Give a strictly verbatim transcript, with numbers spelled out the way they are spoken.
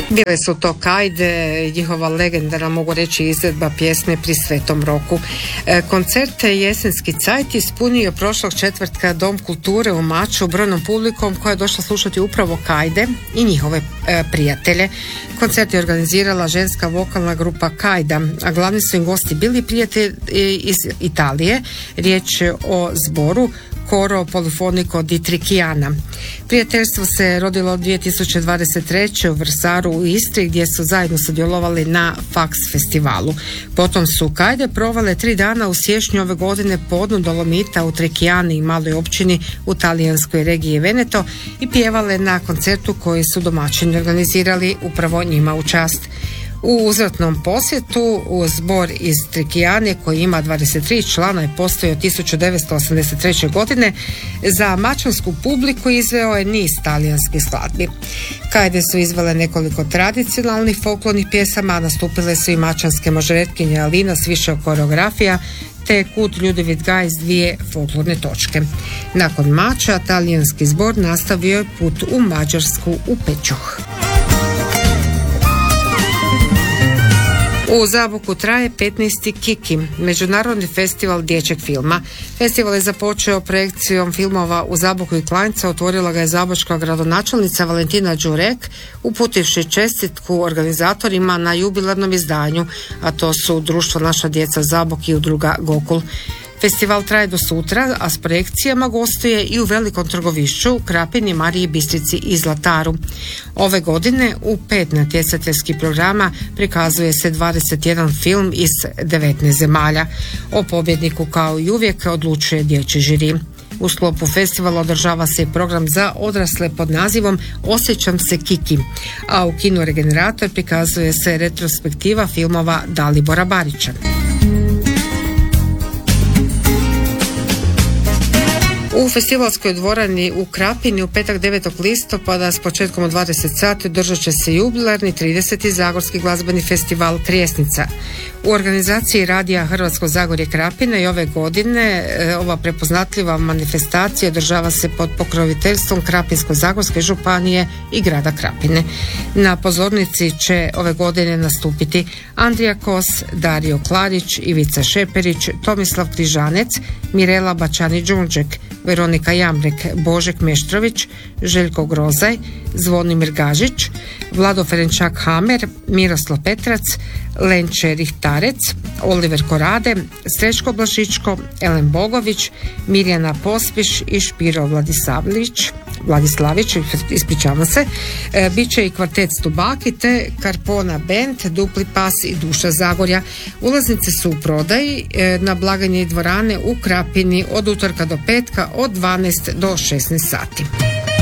Bile su to Kajde, njihova legendarna, mogu reći, izvedba pjesme Pri svetom roku. E, koncert Jesenski cajt ispunio prošlog četvrtka Dom kulture u Maču brojnom publikom koja je došla slušati upravo Kajde i njihove e, prijatelje. Koncert je organizirala ženska vokalna grupa Kajda, a glavni su im gosti bili prijatelji iz Italije. Riječ je o zboru Coro Polifonico di Trichiana. Prijateljstvo se rodilo dvije tisuće dvadeset treće u Vrsaru u Istri, gdje su zajedno sudjelovali na Fax festivalu. Potom su Kajde provale tri dana u siječnju ove godine po dnu Dolomita u Trichiani i maloj općini u talijanskoj regiji Veneto i pjevale na koncertu koji su domaćini organizirali upravo njima u čast. U uzvratnom posjetu u zbor iz Trichiane, koji ima dvadeset tri člana i postoji od tisuću devetsto osamdeset treće. godine, za mačansku publiku izveo je niz talijanskih skladbi. Kajde su izvele nekoliko tradicionalnih folklornih pjesama, a nastupile su i mačanske mažoretkinje Alina s više koreografija, te Kut Ljudevit Gaj s dvije folklorne točke. Nakon mača, talijanski zbor nastavio je put u Mađarsku, u Pećuh. U Zaboku traje petnaesti Kiki, međunarodni festival dječjeg filma. Festival je započeo projekcijom filmova u Zaboku i Klanjca, otvorila ga je zabočka gradonačelnica Valentina Đurek, uputivši čestitku organizatorima na jubilarnom izdanju, a to su Društvo Naša djeca Zabok i udruga Gokul. Festival traje do sutra, a s projekcijama gostuje i u Velikom Trgovišću, Krapini, Mariji Bistrici i Zlataru. Ove godine u pet natjecateljskih programa prikazuje se dvadeset jedan film iz devetnaest zemalja. O pobjedniku kao i uvijek odlučuje dječji žiri. U sklopu festivala održava se i program za odrasle pod nazivom Osjećam se Kiki, a u kinu Regenerator prikazuje se retrospektiva filmova Dalibora Barića. U festivalskoj dvorani u Krapini u petak devetog listopada s početkom od dvadeset sati održat će se jubilarni trideseti Zagorski glazbeni festival Krijesnica. U organizaciji Radija Hrvatsko Zagorje Krapina i ove godine ova prepoznatljiva manifestacija održava se pod pokroviteljstvom Krapinsko-zagorske županije i grada Krapine. Na pozornici će ove godine nastupiti Andrija Kos, Dario Klarić, Ivica Šeperić, Tomislav Križanec, Mirela Bačani-Đunđek, Veronika Jamrek, Božek Meštrović, Željko Grozaj, Zvonimir Gažić, Vlado Ferenčak-Hamer, Miroslav Petrac, Lenče Rihtarec, Oliver Korade, Srećko Blažičko, Elen Bogović, Mirjana Pospiš i Špiro Vladisavlić, Vladislavić, ispričavam se, e, bit će i kvartet Stubaki te Karpona Band, Dupli pas i Duša Zagorja. Ulaznice su u prodaji e, na blagajni dvorane u Krapini od utorka do petka od dvanaest do šesnaest sati.